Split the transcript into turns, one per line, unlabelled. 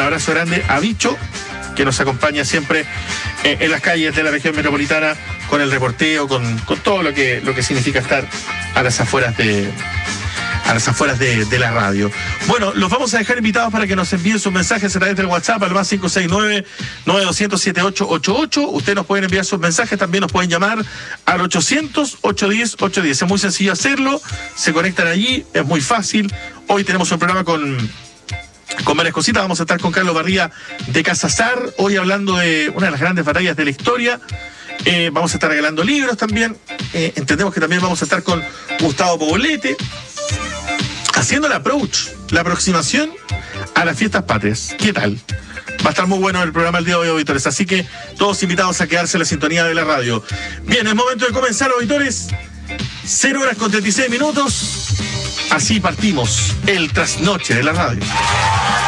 abrazo grande a Bicho, que nos acompaña siempre en las calles de la región metropolitana con el reporteo, con todo lo que significa estar a las afueras de la radio. Bueno, los vamos a dejar invitados para que nos envíen sus mensajes a través del WhatsApp al más 569-9200-7888. Ustedes nos pueden enviar sus mensajes, también nos pueden llamar al 800-810-810. Es muy sencillo hacerlo, se conectan allí, es muy fácil. Hoy tenemos un programa con varias cositas. Vamos a estar con Carlos Barría de Casasar, hoy hablando de una de las grandes batallas de la historia. Vamos a estar regalando libros también. Entendemos que también vamos a estar con Gustavo Poblete, haciendo la aproximación a las fiestas patrias. ¿Qué tal? Va a estar muy bueno el programa el día de hoy, auditores. Así que todos invitados a quedarse en la sintonía de la radio. Bien, es momento de comenzar, auditores. 0 horas con 36 minutos. Así partimos el trasnoche de la radio.